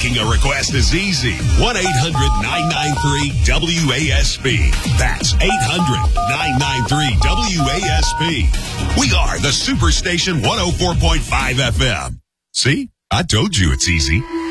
Making a request is easy. 1-800-993-WASP. That's 800-993-WASP. We are the Superstation 104.5 FM. See? I told you it's easy.